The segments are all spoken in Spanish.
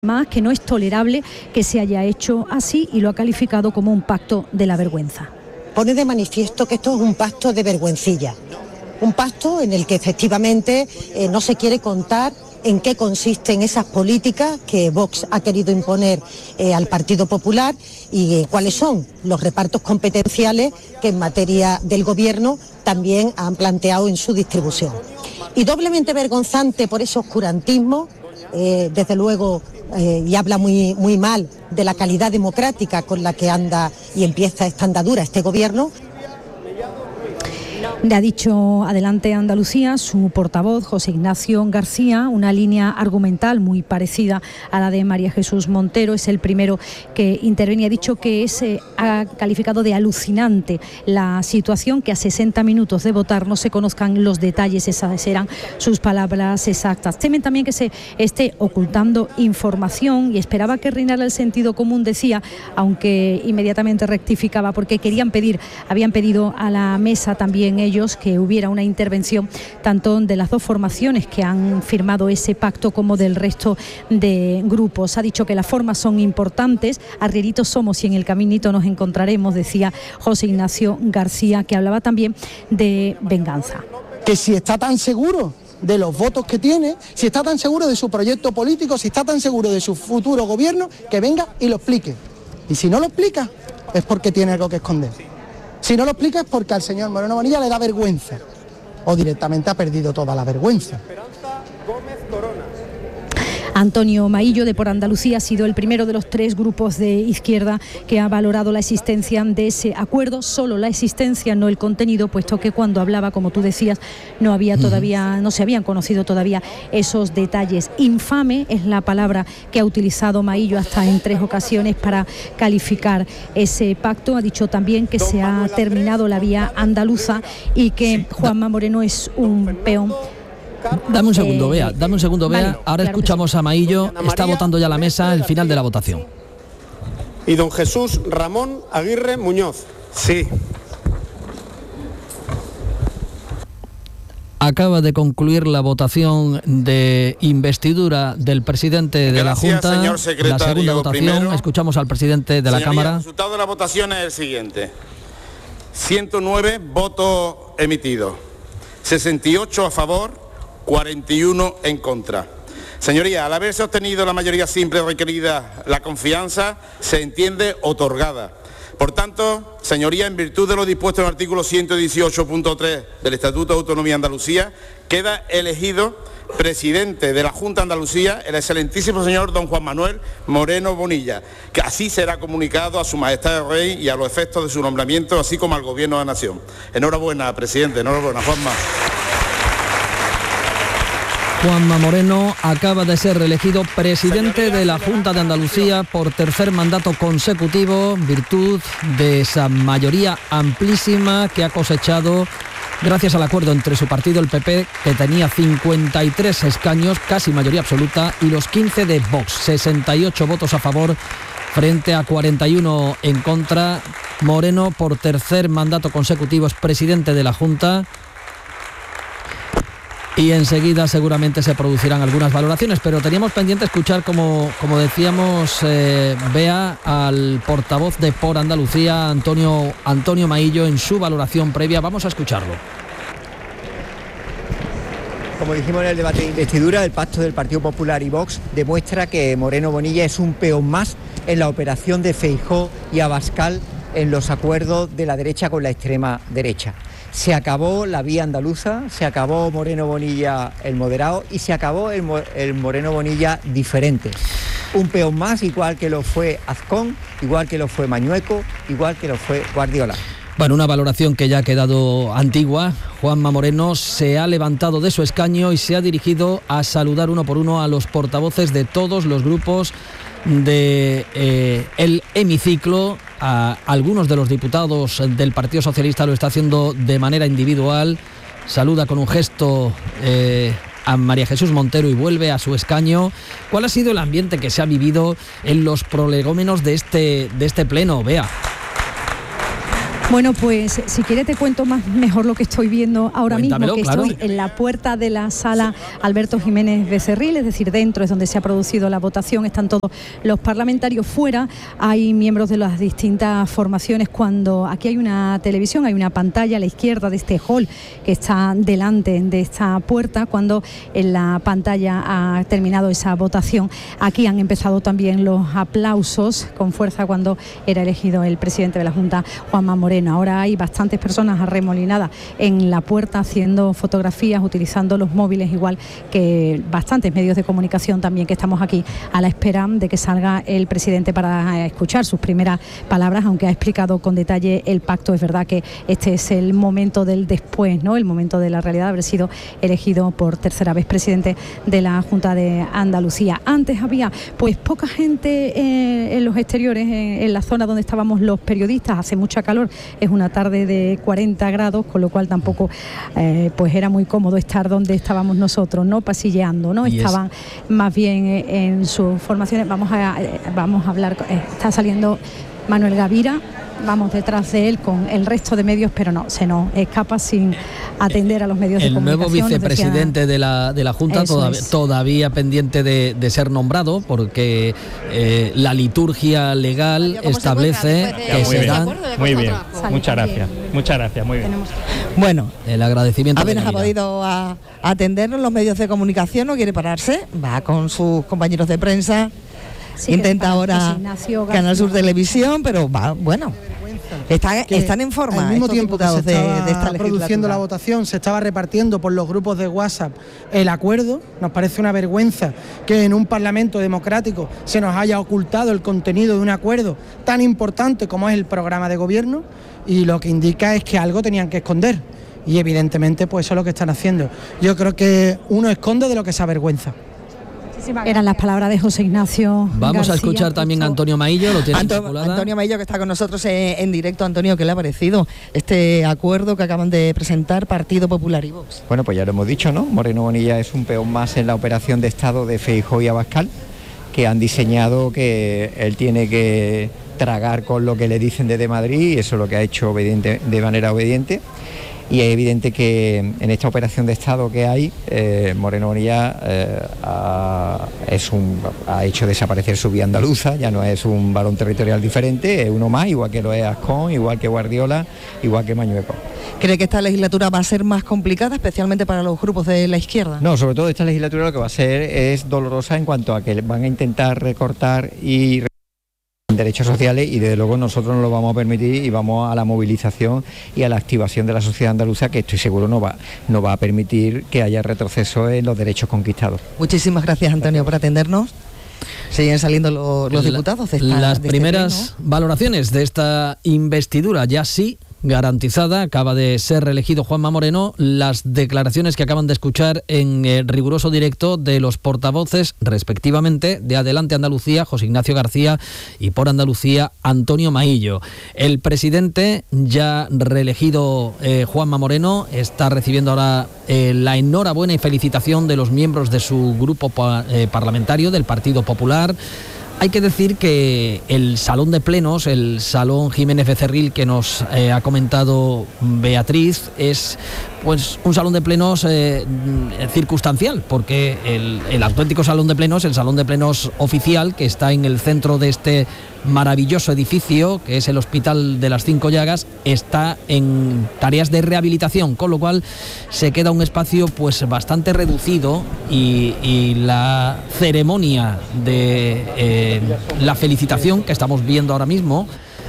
Más que no es tolerable que se haya hecho así y lo ha calificado como un pacto de la vergüenza. Pone de manifiesto que esto es un pacto de vergüencilla, un pacto en el que efectivamente no se quiere contar en qué consisten esas políticas que Vox ha querido imponer al Partido Popular y cuáles son los repartos competenciales que en materia del gobierno también han planteado en su distribución. Y doblemente vergonzante por ese oscurantismo, desde luego, y habla muy mal de la calidad democrática con la que anda y empieza esta andadura este gobierno. Le ha dicho Adelante Andalucía su portavoz José Ignacio García, una línea argumental muy parecida a la de María Jesús Montero. Es el primero que intervenía. Ha dicho que ha calificado de alucinante la situación, que a 60 minutos de votar no se conozcan los detalles. Esas eran sus palabras exactas. Temen también que se esté ocultando información y esperaba que reinara el sentido común, decía, aunque inmediatamente rectificaba porque habían pedido a la mesa también ellos que hubiera una intervención tanto de las dos formaciones que han firmado ese pacto como del resto de grupos. Ha dicho que las formas son importantes, arrieritos somos y en el caminito nos encontraremos, decía José Ignacio García, que hablaba también de venganza. Que si está tan seguro de los votos que tiene, si está tan seguro de su proyecto político, si está tan seguro de su futuro gobierno, que venga y lo explique. Y si no lo explica, es porque tiene algo que esconder. Si no lo explica es porque al señor Moreno Bonilla le da vergüenza o directamente ha perdido toda la vergüenza. Antonio Maillo, de Por Andalucía, ha sido el primero de los tres grupos de izquierda que ha valorado la existencia de ese acuerdo, solo la existencia, no el contenido, puesto que cuando hablaba, como tú decías, no se habían conocido todavía esos detalles. Infame es la palabra que ha utilizado Maillo hasta en 3 ocasiones para calificar ese pacto. Ha dicho también que se ha terminado la vía andaluza y que Juanma Moreno es un peón. Dame un segundo, Bea. Vale, ahora escuchamos a Maillo. Está votando ya la mesa, el final de la votación. Y don Jesús Ramón Aguirre Muñoz. Sí. Acaba de concluir la votación de investidura del presidente de la Junta. Señor secretario, la segunda votación. Primero, escuchamos al presidente de la Cámara. El resultado de la votación es el siguiente: 109 votos emitidos, 68 a favor, 41 en contra. Señoría, al haberse obtenido la mayoría simple requerida, la confianza se entiende otorgada. Por tanto, señoría, en virtud de lo dispuesto en el artículo 118.3 del Estatuto de Autonomía de Andalucía, queda elegido presidente de la Junta de Andalucía el excelentísimo señor don Juan Manuel Moreno Bonilla, que así será comunicado a su majestad el rey y a los efectos de su nombramiento, así como al gobierno de la nación. Enhorabuena, presidente, enhorabuena, Juanma. Juanma Moreno acaba de ser reelegido presidente de la Junta de Andalucía por tercer mandato consecutivo, en virtud de esa mayoría amplísima que ha cosechado gracias al acuerdo entre su partido, el PP, que tenía 53 escaños, casi mayoría absoluta, y los 15 de Vox, 68 votos a favor frente a 41 en contra. Moreno, por tercer mandato consecutivo, es presidente de la Junta. Y enseguida seguramente se producirán algunas valoraciones, pero teníamos pendiente escuchar, como decíamos, Bea, al portavoz de Por Andalucía, Antonio Maillo, en su valoración previa. Vamos a escucharlo. Como dijimos en el debate de investidura, el pacto del Partido Popular y Vox demuestra que Moreno Bonilla es un peón más en la operación de Feijóo y Abascal en los acuerdos de la derecha con la extrema derecha. Se acabó la vía andaluza, se acabó Moreno Bonilla el moderado y se acabó el Moreno Bonilla diferente. Un peón más, igual que lo fue Azcón, igual que lo fue Mañueco, igual que lo fue Guardiola. Bueno, una valoración que ya ha quedado antigua. Juanma Moreno se ha levantado de su escaño y se ha dirigido a saludar uno por uno a los portavoces de todos los grupos de el hemiciclo. A algunos de los diputados del Partido Socialista lo está haciendo de manera individual. Saluda con un gesto a María Jesús Montero y vuelve a su escaño. ¿Cuál ha sido el ambiente que se ha vivido en los prolegómenos de este pleno, Bea? Bueno, pues si quieres te cuento mejor lo que estoy viendo ahora Cuéntamelo, mismo, que claro. estoy en la puerta de la sala Alberto Jiménez Becerril, es decir, dentro es donde se ha producido la votación, están todos los parlamentarios, fuera hay miembros de las distintas formaciones. Cuando aquí hay una televisión, hay una pantalla a la izquierda de este hall que está delante de esta puerta, cuando en la pantalla ha terminado esa votación, aquí han empezado también los aplausos con fuerza cuando era elegido el presidente de la Junta, Juanma Moreno. Ahora hay bastantes personas arremolinadas en la puerta haciendo fotografías, utilizando los móviles, igual que bastantes medios de comunicación también, que estamos aquí a la espera de que salga el presidente para escuchar sus primeras palabras, aunque ha explicado con detalle el pacto. Es verdad que este es el momento del después, ¿no? El momento de la realidad de haber sido elegido por tercera vez presidente de la Junta de Andalucía. Antes había pues poca gente en los exteriores, en la zona donde estábamos los periodistas, hace mucha calor, es una tarde de 40 grados, con lo cual tampoco pues era muy cómodo estar donde estábamos nosotros, ¿no? Pasilleando, ¿no? Estaban más bien en sus formaciones. Vamos a hablar, está saliendo Manuel Gavira, vamos detrás de él con el resto de medios, pero no, se nos escapa sin atender a los medios de comunicación. El nuevo vicepresidente de la Junta todavía pendiente de ser nombrado, porque la liturgia legal establece que se dan... Muy bien, muchas gracias, muy bien. Bueno, el agradecimiento. Apenas ha podido atendernos los medios de comunicación, no quiere pararse, va con sus compañeros de prensa. Sí, intenta ahora Canal Sur Televisión, pero va, bueno, están en forma. Al mismo tiempo que se estaba de produciendo la votación, se estaba repartiendo por los grupos de WhatsApp el acuerdo. Nos parece una vergüenza que en un parlamento democrático se nos haya ocultado el contenido de un acuerdo tan importante como es el programa de gobierno, y lo que indica es que algo tenían que esconder, y evidentemente pues eso es lo que están haciendo. Yo creo que uno esconde de lo que se avergüenza. Eran las palabras de José Ignacio Vamos García, a escuchar también a Antonio Maillo, lo tiene Antonio Maillo, que está con nosotros en directo. Antonio, ¿qué le ha parecido este acuerdo que acaban de presentar Partido Popular y Vox? Bueno, pues ya lo hemos dicho, ¿no? Moreno Bonilla es un peón más en la operación de Estado de Feijóo y Abascal, que han diseñado que él tiene que tragar con lo que le dicen desde Madrid, y eso es lo que ha hecho de manera obediente. Y es evidente que en esta operación de Estado que hay, Moreno Bonilla ha hecho desaparecer su vía andaluza. Ya no es un varón territorial diferente, es uno más, igual que lo es Ascón, igual que Guardiola, igual que Mañueco. ¿Cree que esta legislatura va a ser más complicada, especialmente para los grupos de la izquierda? No, sobre todo esta legislatura lo que va a ser es dolorosa en cuanto a que van a intentar recortar y derechos sociales, y desde luego nosotros no lo vamos a permitir, y vamos a la movilización y a la activación de la sociedad andaluza, que estoy seguro no va a permitir que haya retroceso en los derechos conquistados. Muchísimas gracias, Antonio, por atendernos. Siguen saliendo los diputados de las primeras valoraciones de esta investidura, ya sí garantizada. Acaba de ser reelegido Juanma Moreno. Las declaraciones que acaban de escuchar en riguroso directo de los portavoces, respectivamente, de Adelante Andalucía, José Ignacio García, y por Andalucía, Antonio Maillo. El presidente, ya reelegido Juanma Moreno, está recibiendo ahora la enhorabuena y felicitación de los miembros de su grupo parlamentario del Partido Popular. Hay que decir que el salón de plenos, el salón Jiménez Becerril que nos ha comentado Beatriz, es pues un salón de plenos circunstancial, porque el auténtico salón de plenos, el salón de plenos oficial, que está en el centro de este maravilloso edificio, que es el Hospital de las Cinco Llagas, está en tareas de rehabilitación, con lo cual se queda un espacio pues bastante reducido, y la ceremonia de la felicitación que estamos viendo ahora mismo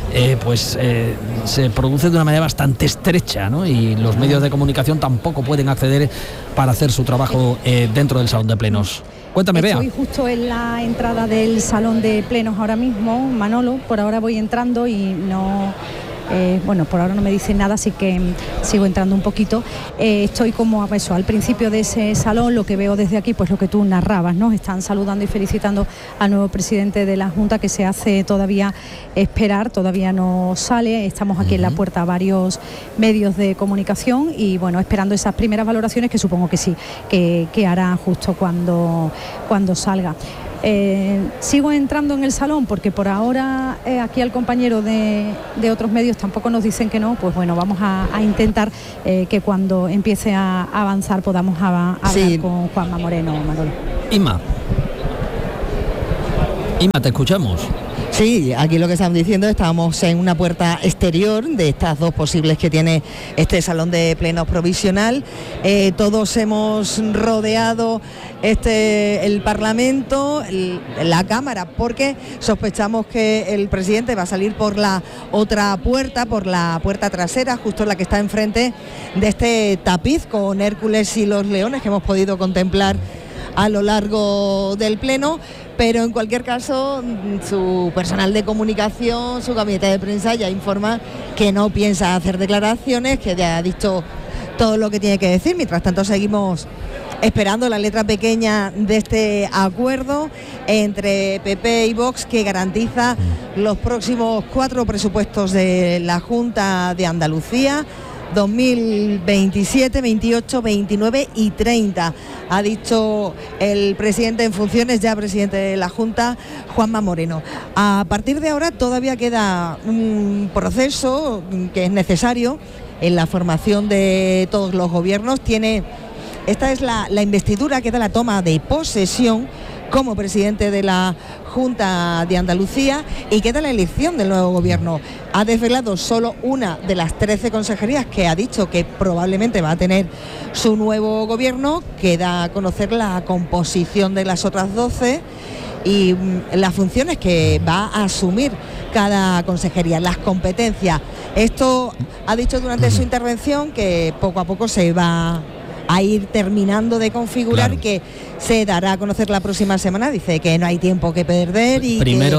se produce de una manera bastante estrecha, ¿no? Y los medios de comunicación tampoco pueden acceder para hacer su trabajo dentro del salón de plenos. Cuéntame, Bea. Estoy justo en la entrada del salón de plenos ahora mismo, Manolo. Por ahora voy entrando y no... por ahora no me dicen nada, así que sigo entrando un poquito. Estoy como eso, al principio de ese salón. Lo que veo desde aquí, pues lo que tú narrabas, ¿no? Están saludando y felicitando al nuevo presidente de la Junta, que se hace todavía esperar, todavía no sale. Estamos aquí en la puerta varios medios de comunicación y bueno, esperando esas primeras valoraciones, que supongo que sí, que hará justo cuando salga. Sigo entrando en el salón porque por ahora aquí al compañero de otros medios tampoco nos dicen que no, pues bueno, vamos a intentar que cuando empiece a avanzar podamos hablar con Juanma Moreno, Manolo. Inma, te escuchamos. Sí, aquí lo que están diciendo, estábamos en una puerta exterior de estas dos posibles que tiene este salón de plenos provisional. Todos hemos rodeado el Parlamento, la Cámara, porque sospechamos que el presidente va a salir por la otra puerta, por la puerta trasera, justo la que está enfrente de este tapiz con Hércules y los leones que hemos podido contemplar a lo largo del pleno. Pero en cualquier caso, su personal de comunicación, su gabinete de prensa ya informa que no piensa hacer declaraciones, que ya ha dicho todo lo que tiene que decir. Mientras tanto, seguimos esperando la letra pequeña de este acuerdo entre PP y Vox, que garantiza los próximos 4 presupuestos de la Junta de Andalucía, 2027, 28, 29 y 30, ha dicho el presidente en funciones, ya presidente de la Junta, Juanma Moreno. A partir de ahora todavía queda un proceso que es necesario en la formación de todos los gobiernos. Esta es la investidura, queda la toma de posesión como presidente de la Junta de Andalucía y queda la elección del nuevo gobierno. Ha desvelado solo una de las 13 consejerías que ha dicho que probablemente va a tener su nuevo gobierno. Queda a conocer la composición de las otras 12 y las funciones que va a asumir cada consejería, las competencias. Esto ha dicho durante su intervención que poco a poco se va a ir terminando de configurar, claro, que se dará a conocer la próxima semana. Dice que no hay tiempo que perder y primero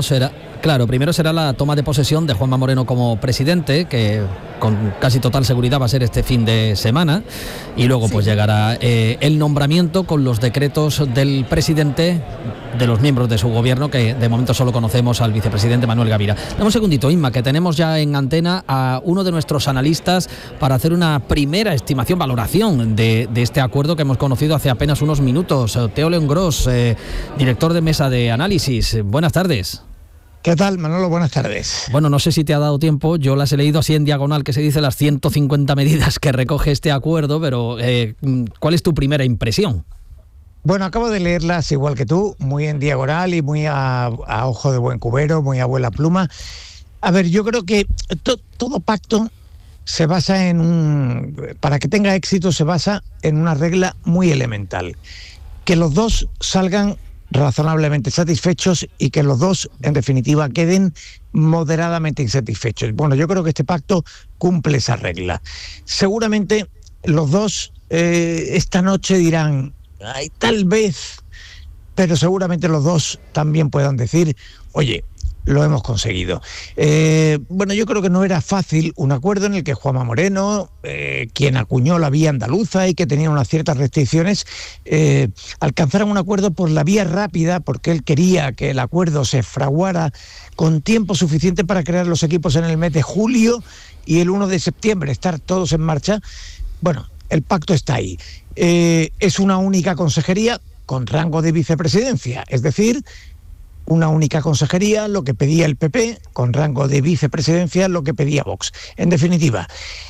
será la toma de posesión de Juanma Moreno como presidente, que con casi total seguridad va a ser este fin de semana, y luego pues llegará el nombramiento con los decretos del presidente, de los miembros de su gobierno, que de momento solo conocemos al vicepresidente Manuel Gavira. Dame un segundito, Inma, que tenemos ya en antena a uno de nuestros analistas para hacer una primera estimación, valoración de este acuerdo que hemos conocido hace apenas unos minutos. Teo León Gros, director de Mesa de Análisis. Buenas tardes. ¿Qué tal, Manolo? Buenas tardes. Bueno, no sé si te ha dado tiempo, yo las he leído así en diagonal, que se dice las 150 medidas que recoge este acuerdo, pero ¿cuál es tu primera impresión? Bueno, acabo de leerlas igual que tú, muy en diagonal y muy a ojo de buen cubero, muy a abuela pluma. A ver, yo creo que todo pacto se basa para que tenga éxito, se basa en una regla muy elemental: que los dos salgan razonablemente satisfechos y que los dos, en definitiva, queden moderadamente insatisfechos. Bueno, yo creo que este pacto cumple esa regla. Seguramente los dos esta noche dirán, ay, tal vez, pero seguramente los dos también puedan decir, oye, lo hemos conseguido. Bueno, yo creo que no era fácil un acuerdo en el que Juanma Moreno, quien acuñó la vía andaluza y que tenía unas ciertas restricciones, alcanzara un acuerdo por la vía rápida, porque él quería que el acuerdo se fraguara con tiempo suficiente para crear los equipos en el mes de julio y el 1 de septiembre estar todos en marcha. Bueno, el pacto está ahí. Es una única consejería con rango de vicepresidencia, es decir, una única consejería, lo que pedía el PP, con rango de vicepresidencia, lo que pedía Vox. En definitiva,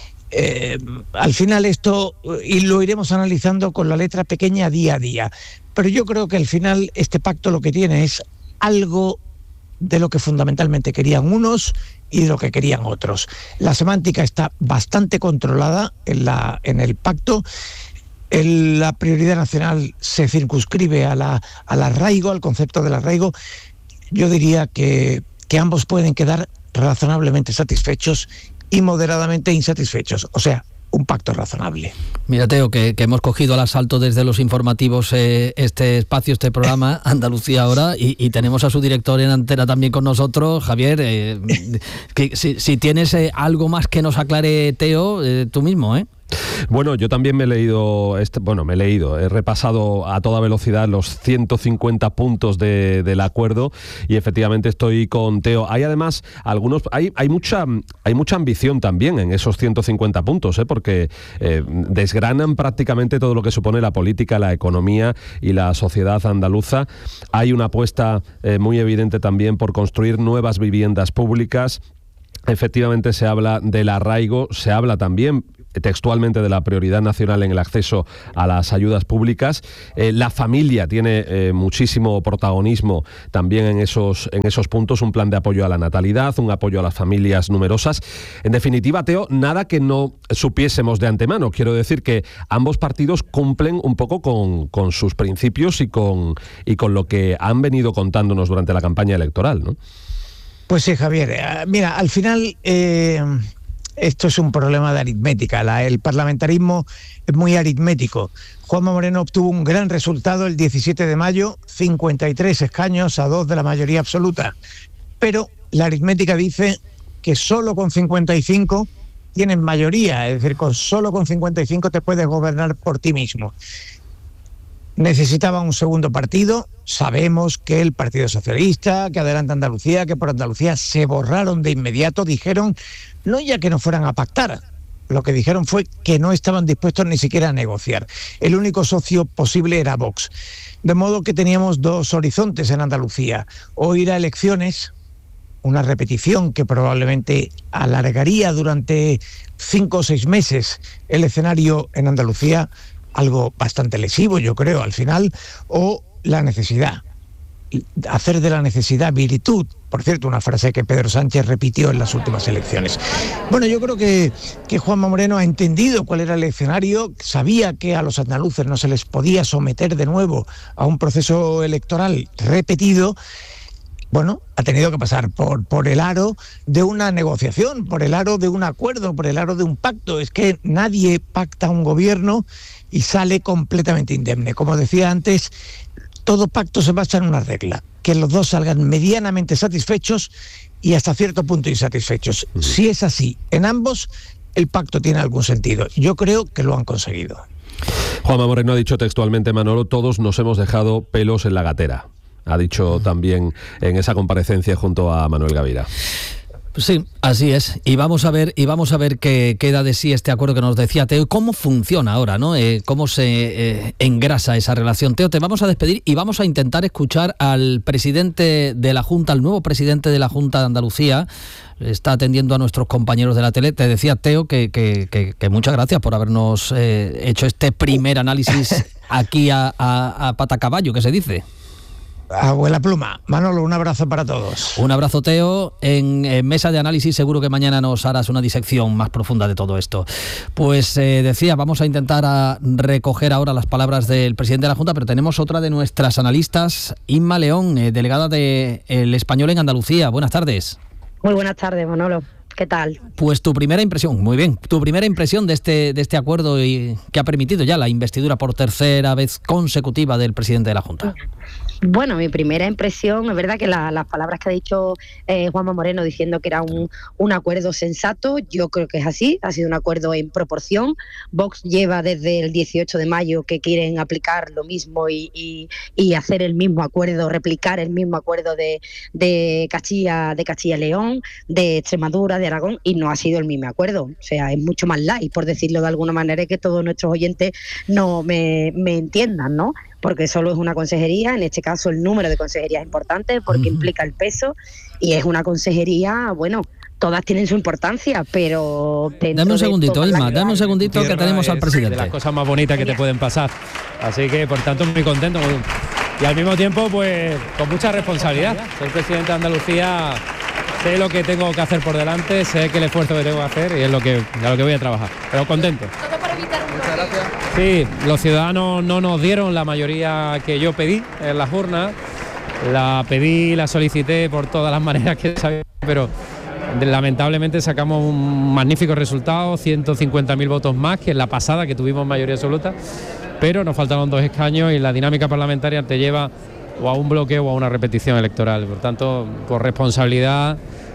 al final esto, y lo iremos analizando con la letra pequeña día a día, pero yo creo que al final este pacto lo que tiene es algo de lo que fundamentalmente querían unos y de lo que querían otros. La semántica está bastante controlada en el pacto. La prioridad nacional se circunscribe al arraigo, al concepto del arraigo. Yo diría que ambos pueden quedar razonablemente satisfechos y moderadamente insatisfechos, o sea, un pacto razonable. Mira, Teo, que hemos cogido al asalto desde los informativos este espacio, este programa, Andalucía Ahora, y tenemos a su director en antena también con nosotros, Javier. Que si tienes algo más que nos aclare, Teo, tú mismo, Bueno, yo también he repasado a toda velocidad los 150 puntos del acuerdo y efectivamente estoy con Teo. Hay además hay mucha ambición también en esos 150 puntos, porque desgranan prácticamente todo lo que supone la política, la economía y la sociedad andaluza. Hay una apuesta muy evidente también por construir nuevas viviendas públicas. Efectivamente se habla del arraigo, se habla también textualmente de la prioridad nacional en el acceso a las ayudas públicas. La familia tiene muchísimo protagonismo también en esos puntos, un plan de apoyo a la natalidad, un apoyo a las familias numerosas. En definitiva, Teo, nada que no supiésemos de antemano. Quiero decir que ambos partidos cumplen un poco con sus principios y con lo que han venido contándonos durante la campaña electoral, ¿no? Pues sí, Javier. Mira, al final esto es un problema de aritmética. El parlamentarismo es muy aritmético. Juanma Moreno obtuvo un gran resultado el 17 de mayo, 53 escaños a 2 de la mayoría absoluta. Pero la aritmética dice que solo con 55 tienes mayoría, es decir, solo con 55 te puedes gobernar por ti mismo. Necesitaba un segundo partido. Sabemos que el Partido Socialista, que Adelante Andalucía, que Por Andalucía se borraron de inmediato. Dijeron, no ya que no fueran a pactar, lo que dijeron fue que no estaban dispuestos ni siquiera a negociar. El único socio posible era Vox. De modo que teníamos dos horizontes en Andalucía: o ir a elecciones, una repetición que probablemente alargaría durante 5 o 6 meses el escenario en Andalucía, algo bastante lesivo, yo creo, al final, o la necesidad, hacer de la necesidad virtud. Por cierto, una frase que Pedro Sánchez repitió en las últimas elecciones. Bueno, yo creo que Juanma Moreno ha entendido cuál era el escenario, sabía que a los andaluces no se les podía someter de nuevo a un proceso electoral repetido. Bueno, ha tenido que pasar por el aro de una negociación, por el aro de un acuerdo, por el aro de un pacto. Es que nadie pacta un gobierno y sale completamente indemne. Como decía antes, todo pacto se basa en una regla: que los dos salgan medianamente satisfechos y hasta cierto punto insatisfechos. Si es así en ambos, el pacto tiene algún sentido. Yo creo que lo han conseguido. Juanma Moreno ha dicho textualmente, Manolo, todos nos hemos dejado pelos en la gatera. Ha dicho también en esa comparecencia junto a Manuel Gavira. Sí, así es. Y vamos a ver qué queda de sí este acuerdo que nos decía Teo. ¿Cómo funciona ahora, no? ¿Cómo se engrasa esa relación? Teo, te vamos a despedir y vamos a intentar escuchar al presidente de la Junta, al nuevo presidente de la Junta de Andalucía. Está atendiendo a nuestros compañeros de la tele. Te decía, Teo, que muchas gracias por habernos hecho este primer análisis aquí a patacaballo, que se dice. Abuela pluma. Manolo, un abrazo para todos. Un abrazo, Teo. En mesa de análisis seguro que mañana nos harás una disección más profunda de todo esto. Pues decía, vamos a intentar recoger ahora las palabras del presidente de la Junta, pero tenemos otra de nuestras analistas, Inma León, delegada de El Español en Andalucía. Buenas tardes. Muy buenas tardes, Manolo. ¿Qué tal? Pues tu primera impresión, muy bien, tu primera impresión de este acuerdo y que ha permitido ya la investidura por tercera vez consecutiva del presidente de la Junta. Bueno, mi primera impresión, es verdad que las palabras que ha dicho Juanma Moreno diciendo que era un acuerdo sensato, yo creo que es así, ha sido un acuerdo en proporción. Vox lleva desde el 18 de mayo que quieren aplicar lo mismo y hacer el mismo acuerdo, replicar el mismo acuerdo de Castilla y León, de Extremadura, de Aragón, y no ha sido el mismo acuerdo. O sea, es mucho más light, por decirlo de alguna manera, y que todos nuestros oyentes no me entiendan, ¿no? Porque solo es una consejería, en este caso el número de consejerías es importante porque implica el peso, y es una consejería, bueno, todas tienen su importancia, pero... Dame un segundito, Ilma, dame un segundito que tenemos al presidente. De las cosas más bonitas que te pueden pasar, así que por tanto muy contento y al mismo tiempo pues con mucha responsabilidad. Soy presidente de Andalucía, sé lo que tengo que hacer por delante, sé que el esfuerzo que tengo que hacer y es a lo que voy a trabajar, pero contento. Muchas gracias. Sí, los ciudadanos no nos dieron la mayoría que yo pedí en las urnas, la pedí, la solicité por todas las maneras que sabía, pero lamentablemente sacamos un magnífico resultado, 150.000 votos más que en la pasada, que tuvimos mayoría absoluta, pero nos faltaron 2 escaños y la dinámica parlamentaria te lleva o a un bloqueo o a una repetición electoral. Por tanto, por responsabilidad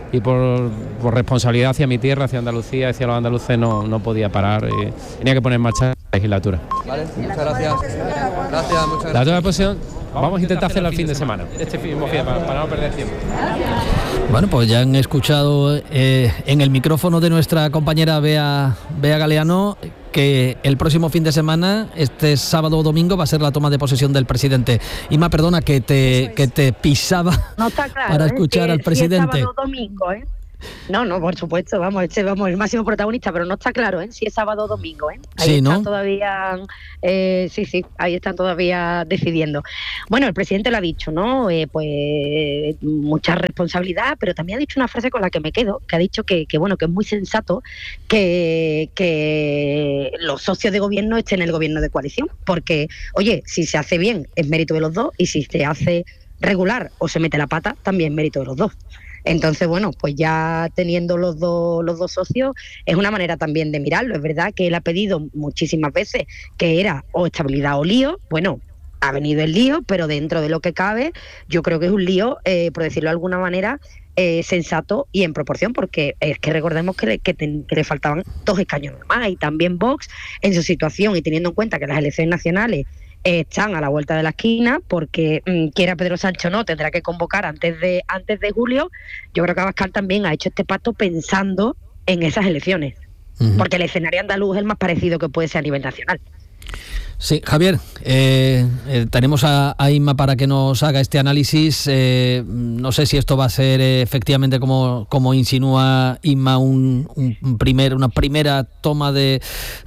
y por responsabilidad hacia mi tierra, hacia Andalucía, hacia los andaluces, no podía parar. Tenía que poner en marcha la legislatura. Vale, muchas gracias. Gracias, muchas gracias. La otra posición, vamos a intentar hacerla el fin de semana, este mismo fin, para no perder tiempo. Bueno, pues ya han escuchado en el micrófono de nuestra compañera Bea Galeano que el próximo fin de semana, este sábado o domingo, va a ser la toma de posesión del presidente. Inma, perdona que te pisaba no está claro, para escuchar al presidente. Si es sábado o domingo, No, por supuesto, vamos, el máximo protagonista, pero no está claro, si es sábado o domingo, Ahí sí, están ¿no? todavía, sí, ahí están todavía decidiendo. Bueno, el presidente lo ha dicho, ¿no? Pues mucha responsabilidad, pero también ha dicho una frase con la que me quedo, que ha dicho que es muy sensato que los socios de gobierno estén en el gobierno de coalición, porque, oye, si se hace bien es mérito de los dos, y si se hace regular o se mete la pata, también es mérito de los dos. Entonces, bueno, pues ya teniendo los dos socios, es una manera también de mirarlo. Es verdad que él ha pedido muchísimas veces que era o estabilidad o lío. Bueno, ha venido el lío, pero dentro de lo que cabe, yo creo que es un lío, por decirlo de alguna manera, sensato y en proporción, porque es que recordemos que le faltaban 2 escaños más, y también Vox, en su situación, y teniendo en cuenta que las elecciones nacionales están a la vuelta de la esquina, porque quiera Pedro Sánchez o no, tendrá que convocar antes de julio. Yo creo que Abascal también ha hecho este pacto pensando en esas elecciones, porque el escenario andaluz es el más parecido que puede ser a nivel nacional. Sí, Javier, tenemos a Inma para que nos haga este análisis. No sé si esto va a ser efectivamente, como insinúa Inma, una primera toma de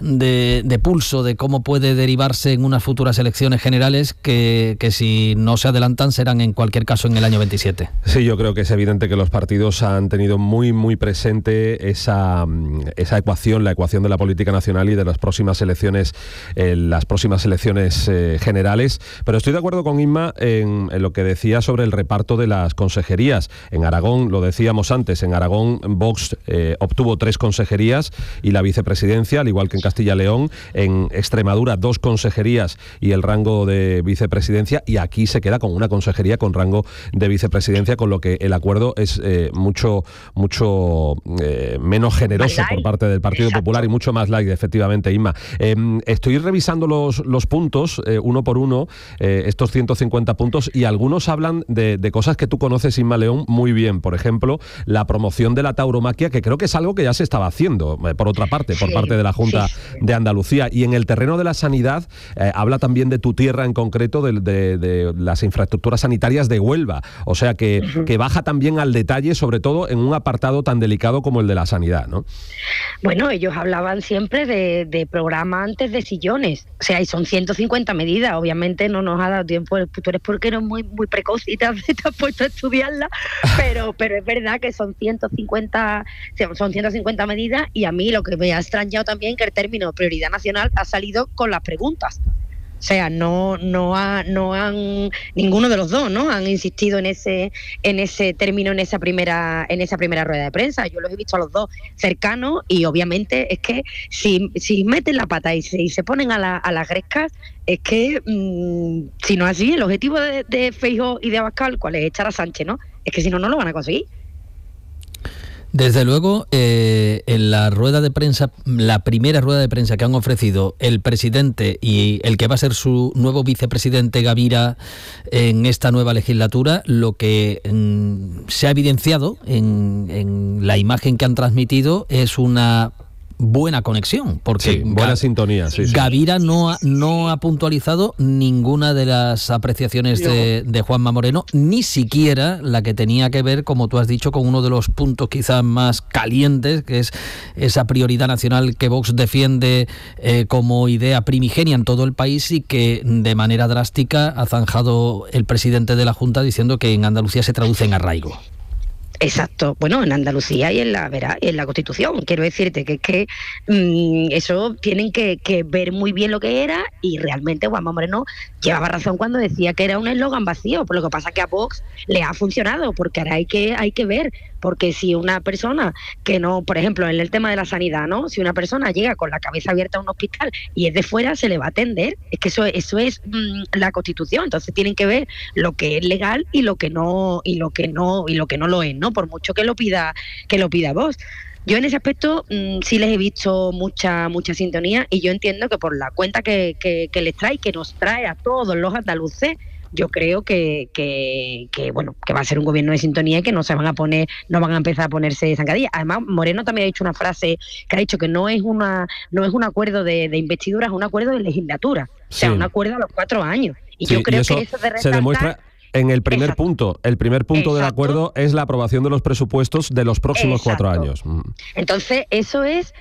pulso de cómo puede derivarse en unas futuras elecciones generales que si no se adelantan serán en cualquier caso en el año 27. Sí, yo creo que es evidente que los partidos han tenido muy, muy presente esa ecuación, la ecuación de la política nacional y de las próximas elecciones, las próximas elecciones generales, pero estoy de acuerdo con Inma en lo que decía sobre el reparto de las consejerías. En Aragón, lo decíamos antes, en Aragón Vox obtuvo 3 consejerías y la vicepresidencia, al igual que en Castilla y León. En Extremadura 2 consejerías y el rango de vicepresidencia, y aquí se queda con una consejería con rango de vicepresidencia, con lo que el acuerdo es mucho menos generoso por parte del Partido Popular y mucho más light, efectivamente, Inma. Estoy revisando los puntos uno por uno, estos 150 puntos, y algunos hablan de cosas que tú conoces, Inma León, muy bien. Por ejemplo, la promoción de la tauromaquia, que creo que es algo que ya se estaba haciendo, por otra parte, por parte de la Junta de Andalucía. Y en el terreno de la sanidad, habla también de tu tierra en concreto, de las infraestructuras sanitarias de Huelva. O sea que baja también al detalle, sobre todo en un apartado tan delicado como el de la sanidad, ¿no? Bueno, ellos hablaban siempre de programa antes de sillones. O sea, y son 150 medidas. Obviamente no nos ha dado tiempo. Tú eres porque eres muy precoz y te has puesto a estudiarla, pero es verdad que son 150 medidas, y a mí lo que me ha extrañado también que el término prioridad nacional ha salido con las preguntas. O sea, no han ninguno de los dos, ¿no? Han insistido en ese término en esa primera rueda de prensa. Yo los he visto a los dos cercanos, y obviamente es que si meten la pata y se ponen a las grescas, es que si no es así, el objetivo de Feijóo y de Abascal, ¿cuál es? Echar a Sánchez, ¿no? Es que si no lo van a conseguir. Desde luego, en la rueda de prensa, la primera rueda de prensa que han ofrecido el presidente y el que va a ser su nuevo vicepresidente, Gavira, en esta nueva legislatura, lo que se ha evidenciado en la imagen que han transmitido es una buena conexión, porque buena sintonía. Sí. Gavira no ha puntualizado ninguna de las apreciaciones de Juanma Moreno, ni siquiera la que tenía que ver, como tú has dicho, con uno de los puntos quizás más calientes, que es esa prioridad nacional que Vox defiende como idea primigenia en todo el país, y que de manera drástica ha zanjado el presidente de la Junta diciendo que en Andalucía se traduce en arraigo. Exacto, bueno, en Andalucía y en la Constitución. Quiero decirte que es que eso tienen que ver muy bien lo que era, y realmente Juanma Moreno llevaba razón cuando decía que era un eslogan vacío. Por lo que pasa es que a Vox le ha funcionado, porque ahora hay que ver, porque si una persona que no, por ejemplo, en el tema de la sanidad, ¿no? Si una persona llega con la cabeza abierta a un hospital y es de fuera, se le va a atender. Es que eso es la Constitución. Entonces tienen que ver lo que es legal y lo que no lo es, ¿no? Por mucho que lo pida Vox. Yo en ese aspecto sí les he visto mucha sintonía, y yo entiendo que por la cuenta que les trae, que nos trae a todos los andaluces, yo creo que va a ser un gobierno de sintonía y que no van a empezar a ponerse zancadillas. Además, Moreno también ha dicho una frase que ha dicho que no es un acuerdo de investidura, es un acuerdo de legislatura, o sea, un acuerdo a los 4 años. Y yo creo que eso de resaltar, se demuestra en el primer punto. El primer punto del Exacto. acuerdo es la aprobación de los presupuestos de los próximos Exacto. 4 años. Entonces, eso es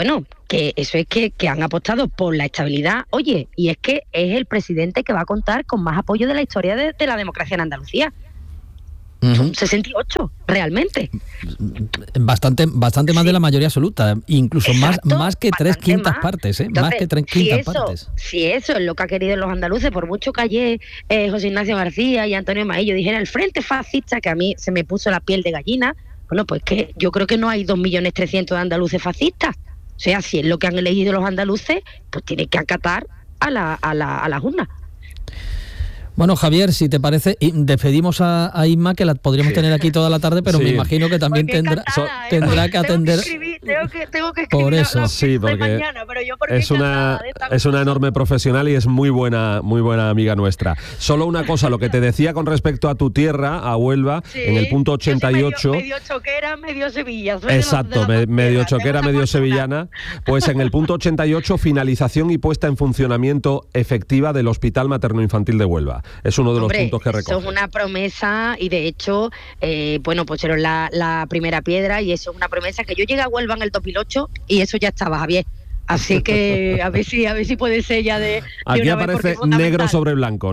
que han apostado por la estabilidad. Oye, y es que es el presidente que va a contar con más apoyo de la historia de la democracia en Andalucía. Son 68, realmente. Bastante más de la mayoría absoluta, incluso Exacto, más que 3/5 partes, ¿eh? Entonces, Más que 3/5 partes. Si eso es lo que ha querido los andaluces, por mucho que ayer José Ignacio García y Antonio Maillo dijera el frente fascista, que a mí se me puso la piel de gallina, bueno, pues que yo creo que no hay 2.300.000 de andaluces fascistas. O sea, si es lo que han elegido los andaluces, pues tiene que acatar a la urna. Bueno, Javier, si te parece, despedimos a Inma, que la podríamos tener aquí toda la tarde, pero me imagino que también tendrá que atender. Tengo que escribir Por eso, sí, porque mañana, pero yo es una enorme profesional y es muy buena amiga nuestra. Solo una cosa, lo que te decía con respecto a tu tierra, a Huelva, en el punto 88... Medio choquera, medio Sevilla. Exacto, medio choquera, medio sevillana. Pues en el punto 88, finalización y puesta en funcionamiento efectiva del Hospital Materno-Infantil de Huelva. Es uno de los puntos que recoge. Eso es una promesa, y de hecho, pusieron la primera piedra, y eso es una promesa que yo llegué a Huelva en el 2008 y eso ya estaba, Javier. Así que a ver si puede ser ya de Aquí una aparece vez, negro sobre blanco.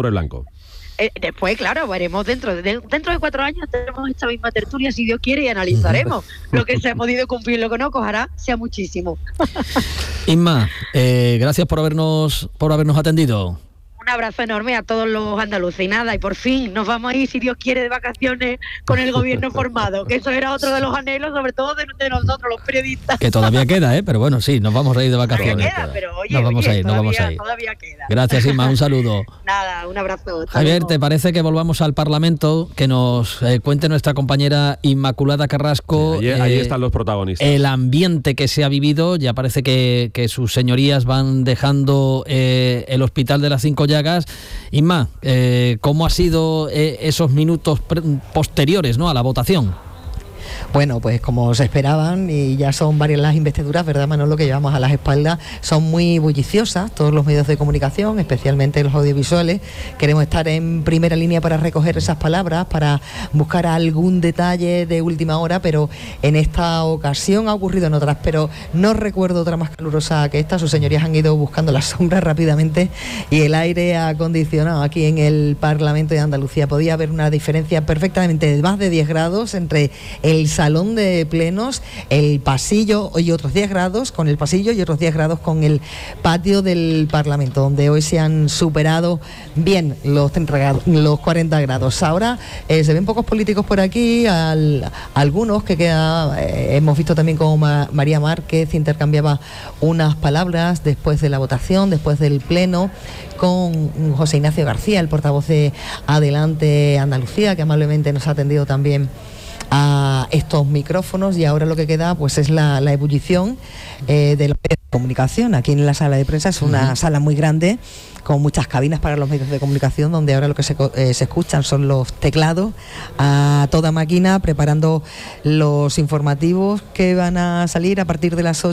Después, claro, veremos dentro de 4 años tenemos esta misma tertulia, si Dios quiere, y analizaremos lo que se ha podido cumplir, lo que no, ojalá sea muchísimo. Inma, gracias por habernos atendido. Un abrazo enorme a todos los andaluces, y nada, y por fin nos vamos a ir, si Dios quiere, de vacaciones con el gobierno formado, que eso era otro de los anhelos, sobre todo de nosotros, los periodistas. Que todavía queda, pero bueno, sí, nos vamos a ir de vacaciones. Todavía queda, pero nos vamos a ir. Todavía queda. Gracias, Inma, un saludo. Nada, un abrazo. Javier, ¿te parece que volvamos al Parlamento, que nos cuente nuestra compañera Inmaculada Carrasco? Ahí están los protagonistas. El ambiente que se ha vivido, ya parece que sus señorías van dejando el Hospital de las 5 Llagas. Inma, ¿cómo ha sido esos minutos posteriores, ¿no?, a la votación? Bueno, pues como se esperaban, y ya son varias las investiduras, ¿verdad, Manolo?, que llevamos a las espaldas, son muy bulliciosas, todos los medios de comunicación, especialmente los audiovisuales. Queremos estar en primera línea para recoger esas palabras, para buscar algún detalle de última hora, pero en esta ocasión ha ocurrido en otras, pero no recuerdo otra más calurosa que esta. Sus señorías han ido buscando las sombras rápidamente, y el aire acondicionado aquí en el Parlamento de Andalucía. Podía haber una diferencia perfectamente de más de 10 grados entre el salón de plenos, el pasillo y otros 10 grados con el pasillo y otros 10 grados con el patio del Parlamento, donde hoy se han superado bien los 40 grados. Ahora se ven pocos políticos por aquí, algunos que hemos visto también como María Márquez intercambiaba unas palabras después de la votación, después del pleno, con José Ignacio García, el portavoz de Adelante Andalucía, que amablemente nos ha atendido también a estos micrófonos. Y ahora lo que queda pues es la ebullición de los medios de comunicación. Aquí en la sala de prensa es una sala muy grande, con muchas cabinas para los medios de comunicación, donde ahora lo que se escuchan son los teclados a toda máquina, preparando los informativos que van a salir a partir de las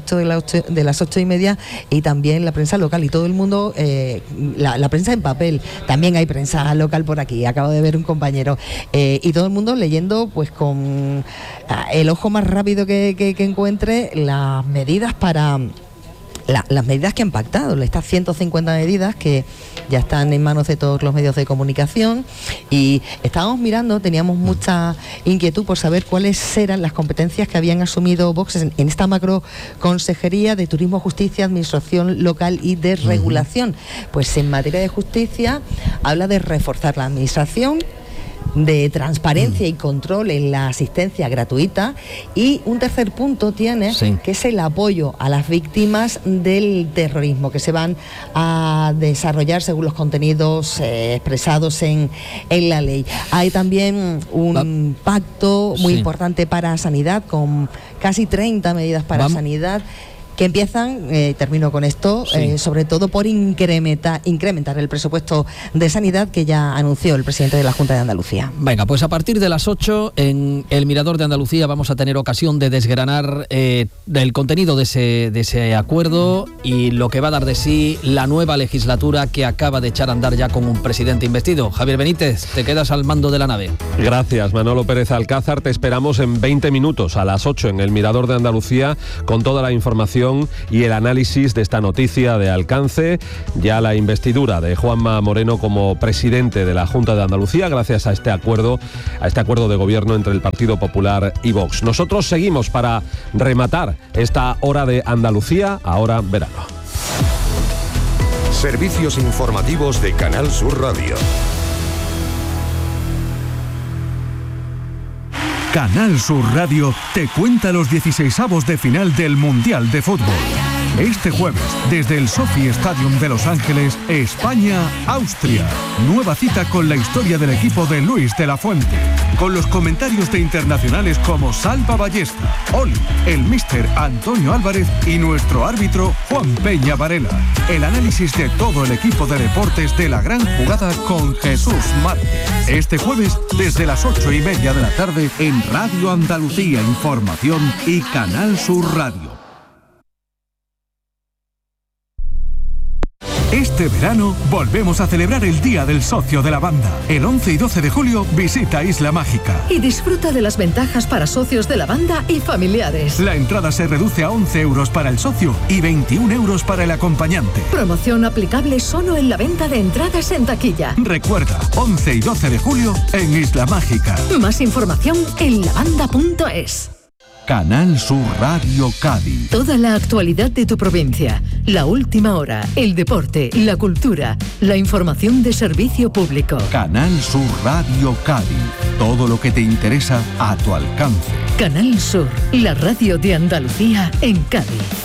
8:30, y también la prensa local y todo el mundo, la prensa en papel. También hay prensa local por aquí, acabo de ver un compañero, y todo el mundo leyendo pues con el ojo más rápido que encuentre las medidas para las medidas que han pactado, estas 150 medidas que ya están en manos de todos los medios de comunicación, y estábamos mirando, teníamos mucha inquietud por saber cuáles eran las competencias que habían asumido Vox en esta macro consejería de Turismo, Justicia, Administración Local y de Regulación. Pues en materia de justicia habla de reforzar la administración, de transparencia y control en la asistencia gratuita, y un tercer punto tiene, que es el apoyo a las víctimas del terrorismo, que se van a desarrollar según los contenidos expresados en la ley. Hay también un pacto muy importante para sanidad, con casi 30 medidas para sanidad, que empiezan, termino con esto, sobre todo por incrementar el presupuesto de sanidad que ya anunció el presidente de la Junta de Andalucía. Venga, pues a partir de las 8 en el Mirador de Andalucía vamos a tener ocasión de desgranar el contenido de ese acuerdo y lo que va a dar de sí la nueva legislatura que acaba de echar a andar ya con un presidente investido. Javier Benítez, te quedas al mando de la nave. Gracias, Manolo Pérez Alcázar. Te esperamos en 20 minutos a las 8 en el Mirador de Andalucía con toda la información y el análisis de esta noticia de alcance, ya la investidura de Juanma Moreno como presidente de la Junta de Andalucía gracias a este acuerdo de gobierno entre el Partido Popular y Vox. Nosotros seguimos para rematar esta hora de Andalucía, ahora verano. Servicios informativos de Canal Sur Radio. Canal Sur Radio te cuenta los 16avos de final del Mundial de Fútbol. Este jueves, desde el Sophie Stadium de Los Ángeles, España-Austria. Nueva cita con la historia del equipo de Luis de la Fuente. Con los comentarios de internacionales como Salva Ballesta, Oli, el míster Antonio Álvarez y nuestro árbitro Juan Peña Varela. El análisis de todo el equipo de deportes de la gran jugada con Jesús Márquez. Este jueves, desde las 8:30 de la tarde, en Radio Andalucía Información y Canal Sur Radio. Este verano volvemos a celebrar el Día del Socio de la Banda. El 11 y 12 de julio visita Isla Mágica. Y disfruta de las ventajas para socios de la banda y familiares. La entrada se reduce a 11 euros para el socio y 21 euros para el acompañante. Promoción aplicable solo en la venta de entradas en taquilla. Recuerda, 11 y 12 de julio en Isla Mágica. Más información en lavanda.es. Canal Sur Radio Cádiz. Toda la actualidad de tu provincia, la última hora, el deporte, la cultura, la información de servicio público. Canal Sur Radio Cádiz. Todo lo que te interesa a tu alcance. Canal Sur, la radio de Andalucía en Cádiz.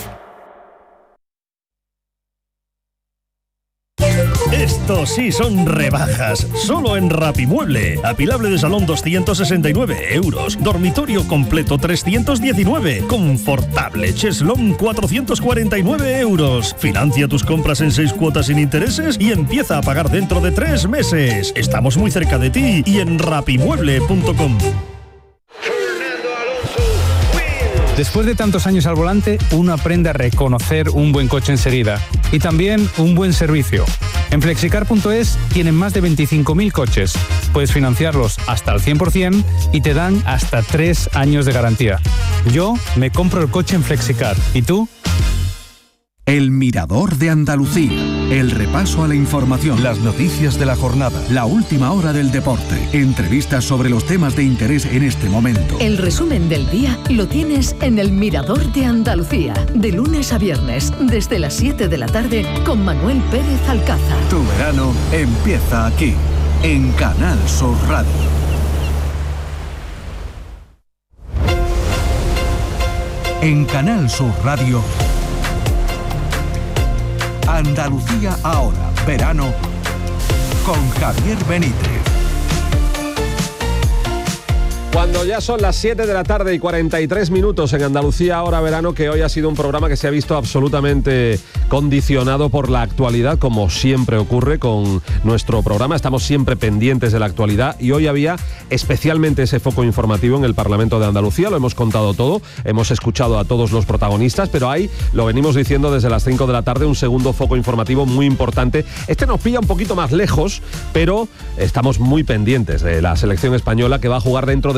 Estos sí son rebajas, solo en Rapimueble. Apilable de salón 269 euros, dormitorio completo 319, confortable cheslón 449 euros. Financia tus compras en 6 cuotas sin intereses y empieza a pagar dentro de 3 meses. Estamos muy cerca de ti y en rapimueble.com. Después de tantos años al volante, uno aprende a reconocer un buen coche enseguida y también un buen servicio. En Flexicar.es tienen más de 25.000 coches. Puedes financiarlos hasta el 100% y te dan hasta 3 años de garantía. Yo me compro el coche en Flexicar. ¿Y tú? El Mirador de Andalucía. El repaso a la información, las noticias de la jornada, la última hora del deporte, entrevistas sobre los temas de interés en este momento. El resumen del día lo tienes en El Mirador de Andalucía, de lunes a viernes, desde las 7 de la tarde, con Manuel Pérez Alcázar. Tu verano empieza aquí, en Canal Sur Radio. En Canal Sur Radio, Andalucía ahora, verano, con Javier Benítez. Cuando ya son las 7 de la tarde y 43 minutos en Andalucía ahora verano, que hoy ha sido un programa que se ha visto absolutamente condicionado por la actualidad, como siempre ocurre con nuestro programa. Estamos siempre pendientes de la actualidad y hoy había especialmente ese foco informativo en el Parlamento de Andalucía. Lo hemos contado todo, hemos escuchado a todos los protagonistas, pero hay, lo venimos diciendo desde las 5 de la tarde, un segundo foco informativo muy importante. Este nos pilla un poquito más lejos, pero estamos muy pendientes de la selección española, que va a jugar dentro de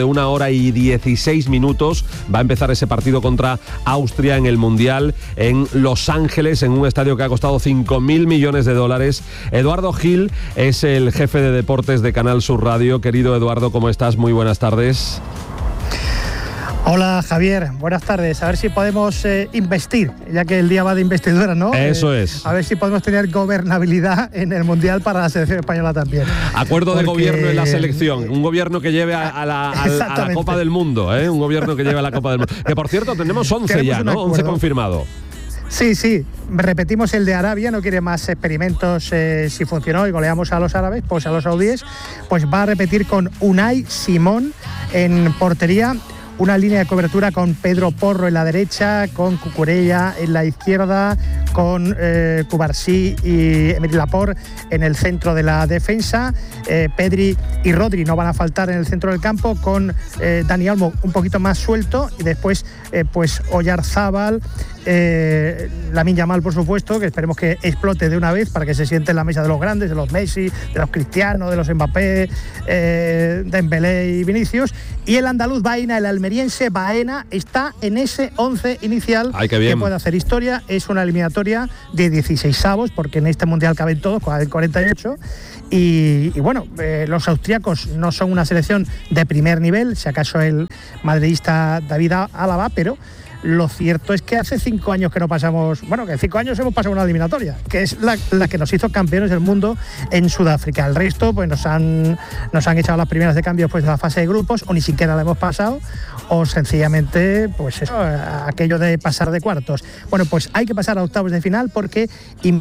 1 hora y 16 minutos. Va a empezar ese partido contra Austria en el Mundial en Los Ángeles, en un estadio que ha costado 5.000 millones de dólares. Eduardo Gil es el jefe de deportes de Canal Sur Radio. Querido Eduardo, ¿cómo estás? Muy buenas tardes. Hola Javier, buenas tardes. A ver si podemos investir, ya que el día va de investidura, ¿no? Eso es. A ver si podemos tener gobernabilidad en el Mundial para la selección española también. Acuerdo de gobierno en la selección, un gobierno que lleve a la Copa del Mundo, ¿eh? Un gobierno que lleve a la Copa del Mundo. Que por cierto tenemos 11 ya, ¿no? 11 confirmado. Sí, repetimos el de Arabia, no quiere más experimentos. Si funcionó y goleamos a los árabes, pues a los saudíes, pues va a repetir con Unai Simón en portería. Una línea de cobertura con Pedro Porro en la derecha, con Cucurella en la izquierda, con Cubarsí y Emery Laporte en el centro de la defensa. Pedri y Rodri no van a faltar en el centro del campo, con Dani Olmo un poquito más suelto, y después pues Oyarzábal, Lamine Yamal, por supuesto, que esperemos que explote de una vez para que se siente en la mesa de los grandes, de los Messi, de los Cristiano, de los Mbappé, Dembélé y Vinicius. Y el andaluz Baena, el almeriense Baena, está en ese 11 inicial. Ay, que puede hacer historia. Es una eliminatoria de 16avos, porque en este mundial caben todos, 48. Y bueno, los austriacos no son una selección de primer nivel, si acaso el madridista David Álava, pero lo cierto es que hace 5 años que no pasamos, bueno, que 5 años hemos pasado una eliminatoria, que es la que nos hizo campeones del mundo en Sudáfrica. El resto, pues nos han echado las primeras de cambio después de la fase de grupos, o ni siquiera la hemos pasado, o sencillamente, pues eso, aquello de pasar de cuartos. Bueno, pues hay que pasar a octavos de final, porque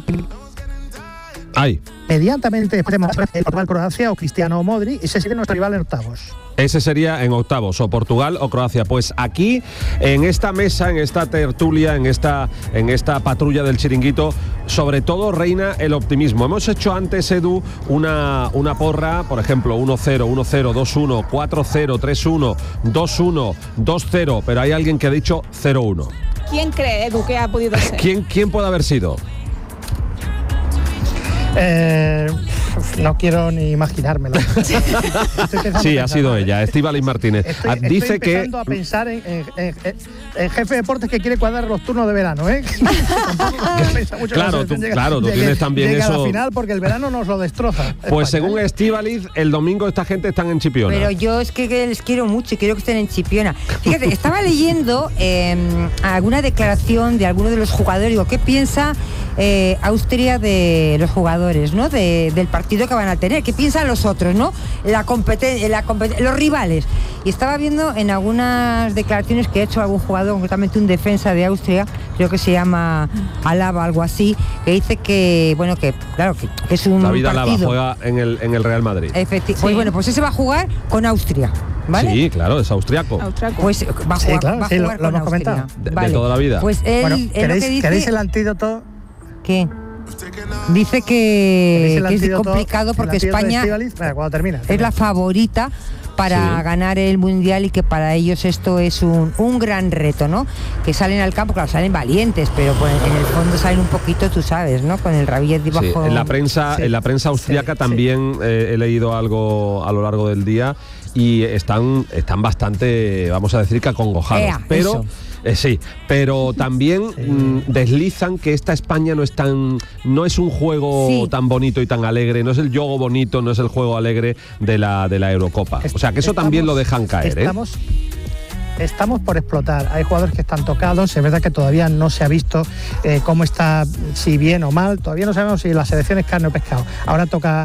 inmediatamente después de Portugal-Croacia o Cristiano o Modric, ese sería nuestro rival en octavos. Ese sería en octavos, o Portugal o Croacia. Pues aquí, en esta mesa, en esta tertulia, en esta patrulla del chiringuito, sobre todo reina el optimismo. Hemos hecho antes, Edu, una porra, por ejemplo, 1-0, 1-0, 2-1, 4-0, 3-1, 2-1, 2-0, pero hay alguien que ha dicho 0-1. ¿Quién cree, Edu, que ha podido ser? ¿Quién puede haber sido? No quiero ni imaginármelo. Sí, ha sido ella, Estíbaliz Martínez. Estoy empezando a pensar en jefe de deportes que quiere cuadrar los turnos de verano, ¿eh? Claro, tú tienes también llega eso. A la final, porque el verano nos lo destroza. Pues según Estíbaliz, el domingo esta gente están en Chipiona. Pero yo es que les quiero mucho y quiero que estén en Chipiona. Fíjate, estaba leyendo alguna declaración de alguno de los jugadores. Digo, ¿qué piensa Austria de los jugadores, ¿no? Del partido que van a tener? ¿Qué piensan los otros, no? La competencia, los rivales. Y estaba viendo en algunas declaraciones que ha hecho algún jugador, concretamente un defensa de Austria, creo que se llama Alaba, algo así, que dice que, bueno, que claro, que es un David partido. Alaba juega en el Real Madrid. Sí. Pues bueno, pues ese va a jugar con Austria, ¿vale? Sí, claro, es austriaco. Pues va a jugar, claro, va a jugar lo hemos comentado. De toda la vida. Pues él, bueno, ¿queréis el antídoto? ¿Qué? Dice que es complicado porque España es la favorita para ganar el Mundial, y que para ellos esto es un gran reto, ¿no? Que salen al campo, claro, salen valientes, pero pues, en el fondo salen un poquito, tú sabes, ¿no? Con el rabillet debajo. Sí, en la prensa austríaca también he leído algo a lo largo del día, y están bastante, vamos a decir, que acongojados. Pero sí, pero también deslizan que esta España no es un juego tan bonito y tan alegre, no es el juego bonito, no es el juego alegre de la Eurocopa. O sea, que eso también lo dejan caer, Estamos por explotar. Hay jugadores que están tocados. Es verdad que todavía no se ha visto cómo está, si bien o mal. Todavía no sabemos si la selección es carne o pescado. Ahora toca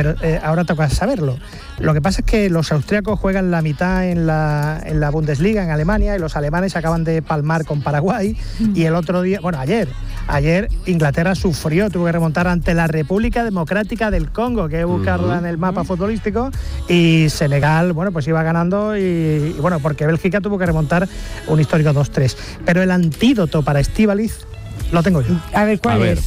saberlo. Lo que pasa es que los austríacos juegan la mitad en la Bundesliga, en Alemania, y los alemanes acaban de palmar con Paraguay. Y el otro día, bueno, ayer Inglaterra sufrió, tuvo que remontar ante la República Democrática del Congo, que hay que buscarla en el mapa futbolístico, y Senegal, bueno, pues iba ganando, y bueno, porque Bélgica tuvo que remontar un histórico 2-3. Pero el antídoto para Estíbaliz lo tengo yo. A ver, ¿cuál es?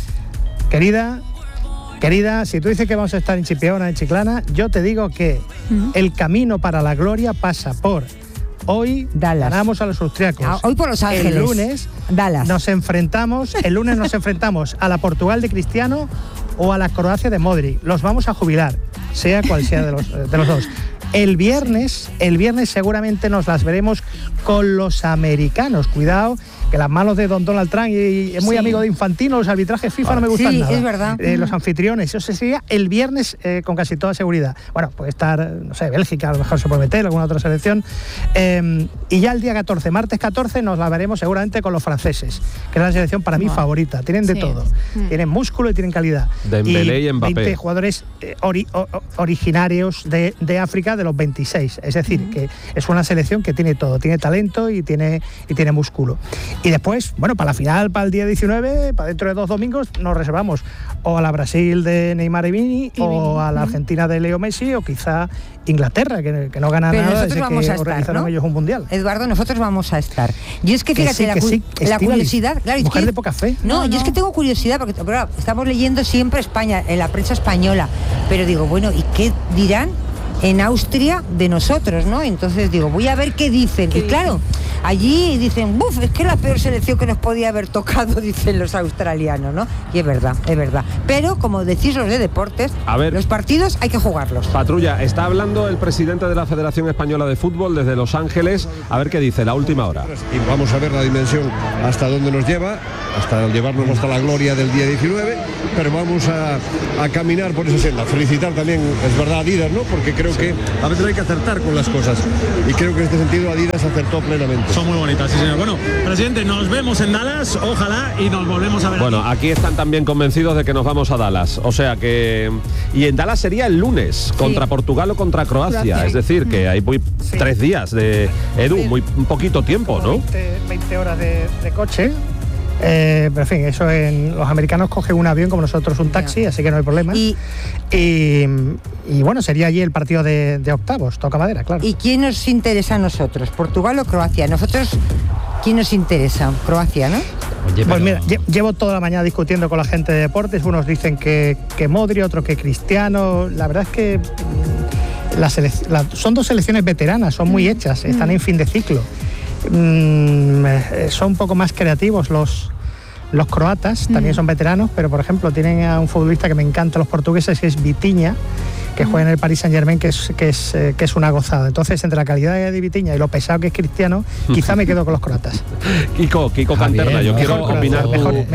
Querida, si tú dices que vamos a estar en Chipiona, en Chiclana, yo te digo que el camino para la gloria pasa por hoy Dallas. Ganamos a los austriacos. Hoy por Los Ángeles. El lunes Dallas. nos enfrentamos a la Portugal de Cristiano o a la Croacia de Modric. Los vamos a jubilar, sea cual sea de los dos. El viernes seguramente nos las veremos con los americanos. Cuidado, que las manos de don Donald Trump y es muy amigo de Infantino, los arbitrajes FIFA no me gustan nada. Sí, es verdad. Los anfitriones, eso sería el viernes con casi toda seguridad. Bueno, puede estar, no sé, Bélgica, a lo mejor se puede meter, alguna otra selección. Y ya el día 14, martes 14, nos la veremos seguramente con los franceses, que es la selección para mí favorita. Tienen de todo. Tienen músculo y tienen calidad. Dembélé y Mbappé. 20 jugadores originarios de África, de los 26. Es decir, que es una selección que tiene todo. Tiene talento y tiene músculo. Y después, bueno, para la final, para el día 19, para dentro de 2 domingos, nos reservamos o a la Brasil de Neymar y Vini, o a la Argentina de Leo Messi, o quizá Inglaterra, que no gana pero nada desde que organizaron ellos un mundial. Eduardo, nosotros vamos a estar. Yo es que fíjate, la curiosidad... Claro, mujer de poca fe. No, yo es que tengo curiosidad, porque claro, estamos leyendo siempre España, en la prensa española, pero digo, bueno, ¿y qué dirán en Austria de nosotros, no? Entonces digo, voy a ver qué dicen. Y claro, allí dicen, ¡buf! Es que es la peor selección que nos podía haber tocado, dicen los australianos, ¿no? Y es verdad, es verdad. Pero, como decís los de deportes, los partidos hay que jugarlos. Patrulla, está hablando el presidente de la Federación Española de Fútbol desde Los Ángeles. A ver qué dice, la última hora. Y vamos a ver la dimensión hasta dónde nos lleva, hasta llevarnos hasta la gloria del día 19, pero vamos a caminar por esa senda. Felicitar también, es verdad, a Adidas, ¿no? Porque creo que a veces hay que acertar con las cosas. Y creo que en este sentido Adidas acertó plenamente. Son muy bonitas, sí señor. Bueno, presidente, nos vemos en Dallas, ojalá, y nos volvemos a ver. Bueno, aquí están también convencidos de que nos vamos a Dallas. O sea que... Y en Dallas sería el lunes, contra Portugal o contra Croacia. Es decir, que hay 3 días de... Edu, un poquito tiempo, ¿no? 20 horas de coche. Pero en fin, eso los americanos cogen un avión como nosotros un taxi, así que no hay problema. Y bueno, sería allí el partido de octavos, toca madera, claro. ¿Y quién nos interesa a nosotros? ¿Portugal o Croacia? Nosotros, ¿quién nos interesa? Croacia, ¿no? Oye, pues mira, llevo toda la mañana discutiendo con la gente de deportes. Unos dicen que Modric, otros que Cristiano. La verdad es que son 2 selecciones veteranas, son muy hechas, están en fin de ciclo. Son un poco más creativos los croatas, también son veteranos, pero por ejemplo tienen a un futbolista que me encanta, los portugueses, que es Vitinha, que juega en el Paris Saint-Germain, que es una gozada. Entonces, entre la calidad de Vitinha y lo pesado que es Cristiano, quizá me quedo con los croatas. Kiko Canterla, yo quiero opinar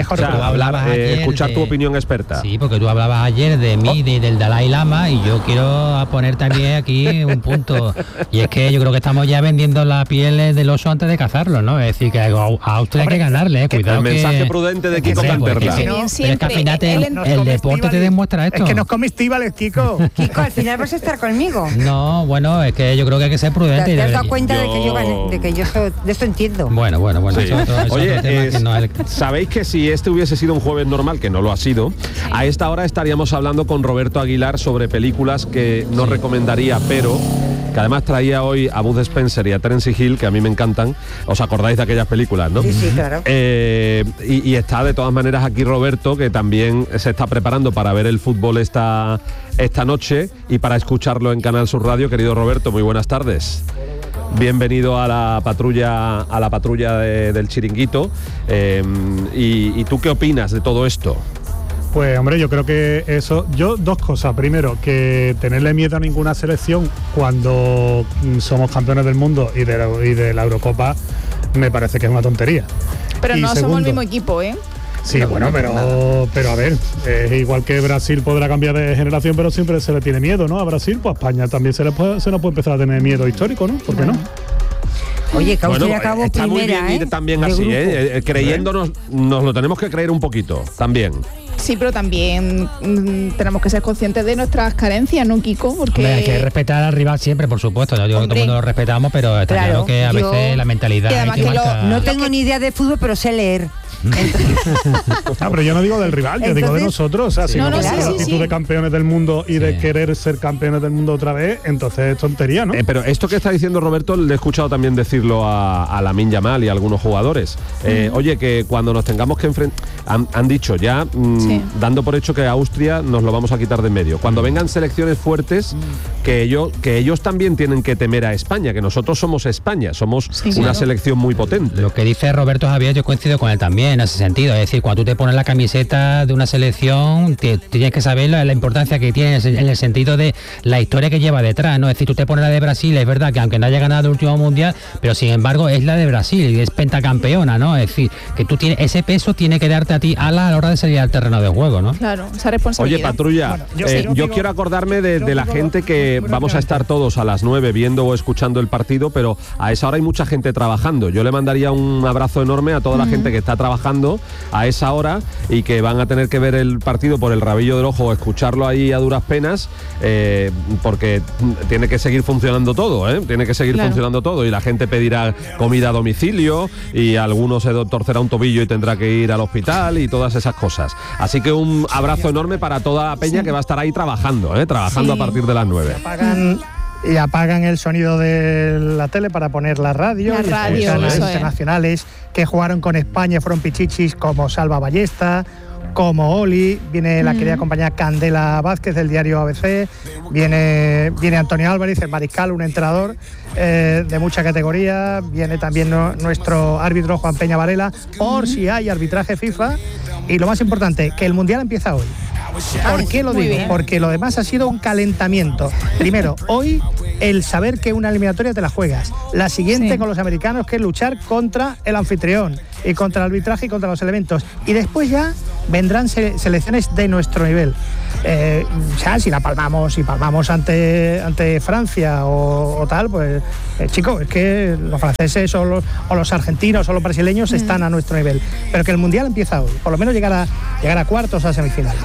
escuchar tu opinión experta. Sí, porque tú hablabas ayer de mí, del Dalai Lama, y yo quiero poner también aquí un punto, y es que yo creo que estamos ya vendiendo la piel del oso antes de cazarlo, ¿no? Es decir, que a Austria hay que ganarle, cuidado. El mensaje prudente de Kiko Canterla. Pero es que al final el deporte te demuestra esto. Es que nos comestíbales, Kiko. Kiko, al final vas a estar conmigo. No, bueno, es que yo creo que hay que ser prudente. ¿Te has dado cuenta de que yo de esto entiendo? Bueno. Sí. Oye, sabéis que si este hubiese sido un jueves normal, que no lo ha sido, a esta hora estaríamos hablando con Roberto Aguilar sobre películas que no recomendaría, pero que además traía hoy a Bud Spencer y a Terence Hill, que a mí me encantan. ¿Os acordáis de aquellas películas, no? Sí, claro. Y está de todas maneras aquí Roberto, que también se está preparando para ver el fútbol esta noche y para escucharlo en Canal Sur Radio. Querido Roberto, muy buenas tardes. Bienvenido a la patrulla del Chiringuito. ¿Y tú qué opinas de todo esto? Pues hombre, yo creo que dos cosas. Primero, que tenerle miedo a ninguna selección cuando somos campeones del mundo y de la Eurocopa me parece que es una tontería. Pero no somos el mismo equipo, ¿eh? Sí, bueno, pero a ver, es igual que Brasil podrá cambiar de generación, pero siempre se le tiene miedo, ¿no? A Brasil, pues a España también se nos puede empezar a tener miedo histórico, ¿no? ¿Por qué no? Oye, que Austria acabó está primera, muy bien, también así, creyéndonos, nos lo tenemos que creer un poquito, también. Sí, pero también tenemos que ser conscientes de nuestras carencias, ¿no, Kiko? Porque hay que respetar al rival siempre, por supuesto. Yo digo que todo el mundo lo respetamos, pero está claro que a veces la mentalidad... No tengo ni idea de fútbol, pero sé leer. No, pero yo no digo del rival, yo digo de nosotros. O sea, si no tenemos la actitud de campeones del mundo y de querer ser campeones del mundo otra vez, entonces es tontería, ¿no? Pero esto que está diciendo Roberto, le he escuchado también decirlo a Lamine Yamal y a algunos jugadores. Oye, que cuando nos tengamos que enfrentar, han dicho ya, dando por hecho que Austria nos lo vamos a quitar de en medio. Cuando vengan selecciones fuertes, que ellos también tienen que temer a España, que nosotros somos España, somos una selección muy potente. Lo que dice Roberto Javier, yo coincido con él también. también en ese sentido. Es decir, cuando tú te pones la camiseta de una selección, tienes que saber la importancia que tiene en el sentido de la historia que lleva detrás, ¿no? Es decir, tú te pones la de Brasil, es verdad que aunque no haya ganado el último mundial, pero sin embargo es la de Brasil y es pentacampeona, ¿no? Es decir, que tú tienes ese peso, tiene que darte a ti a la hora de salir al terreno de juego, ¿no? Claro, esa responsabilidad. Oye, Patrulla, yo quiero acordarme de la gente que vamos a estar todos a las 9 viendo o escuchando el partido, pero a esa hora hay mucha gente trabajando. Yo le mandaría un abrazo enorme a toda la gente que está trabajando a esa hora y que van a tener que ver el partido por el rabillo del ojo o escucharlo ahí a duras penas, porque tiene que seguir funcionando todo, tiene que seguir funcionando todo, y la gente pedirá comida a domicilio y alguno se torcerá un tobillo y tendrá que ir al hospital y todas esas cosas. Así que un abrazo enorme para toda la peña que va a estar ahí trabajando a partir de las 9. Y apagan el sonido de la tele para poner la radio. Los internacionales que jugaron con España fueron pichichis como Salva Ballesta, como Oli, viene la querida compañera Candela Vázquez del diario ABC, viene Antonio Álvarez, el mariscal, un entrenador de mucha categoría, viene también nuestro árbitro Juan Peña Varela, por si hay arbitraje FIFA, y lo más importante, que el Mundial empieza hoy. ¿Por qué lo digo? Porque lo demás ha sido un calentamiento. Primero, hoy el saber que una eliminatoria te la juegas. La siguiente con los americanos, que es luchar contra el anfitrión y contra el arbitraje y contra los elementos. Y después ya vendrán selecciones de nuestro nivel. Ya si la palmamos ante Francia o tal, pues chicos, es que los franceses o los argentinos o los brasileños están a nuestro nivel. Pero que el Mundial empieza hoy, por lo menos llegar a cuartos, a semifinales.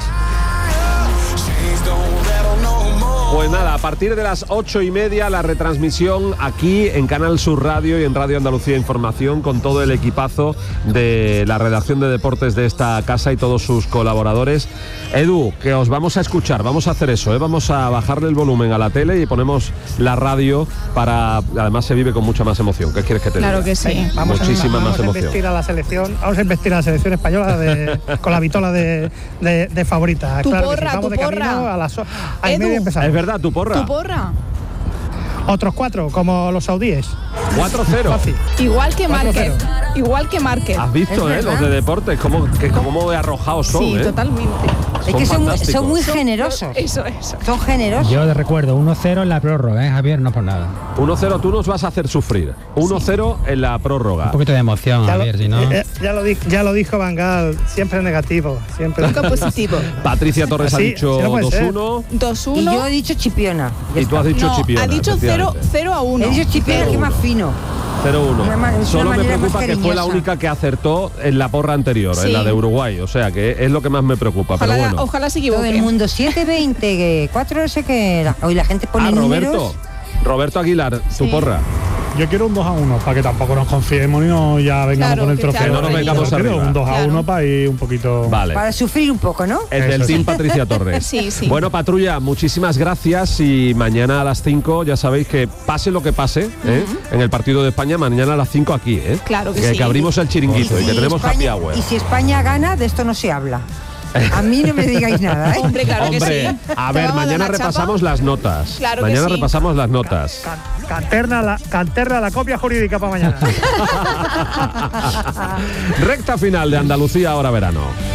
Pues nada, a partir de las 8:30 la retransmisión aquí en Canal Sur Radio y en Radio Andalucía Información con todo el equipazo de la redacción de deportes de esta casa y todos sus colaboradores. Edu, que os vamos a escuchar, vamos a hacer eso, vamos a bajarle el volumen a la tele y ponemos la radio para... Además se vive con mucha más emoción. ¿Qué quieres que te diga? Claro que sí. Muchísima más emoción. Vamos a investir a la selección española con la vitola de favorita. Tu claro porra, sí. Vamos tu de porra. Camino a las 8:30 empezamos. Es verdad, tu porra. Tu porra. Otros 4, como los saudíes. 4-0. Fácil. Igual que Márquez. Has visto, los de deportes, cómo arrojados son. Sí, totalmente. Es que son muy generosos. Eso. Son generosos. Yo te recuerdo, 1-0 en la prórroga, Javier, no por nada. 1-0, tú nos vas a hacer sufrir. 1-0 en la prórroga. Un poquito de emoción, Javier, si no... Ya lo dijo Van Gaal, siempre negativo. Nunca positivo. Patricia Torres ha dicho 2-1. 2-1. Y yo he dicho Chipiona. Y tú has dicho Chipiona. Ha dicho 0-1. He dicho Chipiona, que más fino. 0-1. Solo me preocupa que fue la única que acertó en la porra anterior, en la de Uruguay. O sea, que es lo que más me preocupa. Ojalá, pero bueno. Ojalá se equivoque. Todo el mundo 7-20, 4 no sé qué. Hoy la gente pone números. Roberto Aguilar, tu porra. Yo quiero un 2-1 para que tampoco nos confiemos y no ya vengamos con el trofeo. No nos vengamos arriba. Un 2-1 para ir un poquito... Vale. Para sufrir un poco, ¿no? El del team Patricia Torres. Sí. Bueno, Patrulla, muchísimas gracias y mañana a las 5 ya sabéis que pase lo que pase en el partido de España, mañana a las 5 aquí, Claro que sí. Que abrimos el chiringuito y que tenemos happy hour. Y si España gana, de esto no se habla. A mí no me digáis nada, Hombre, claro que sí. A ver, mañana repasamos las notas. Claro mañana que sí. repasamos las notas. Canterna la copia jurídica para mañana. Recta final de Andalucía ahora verano.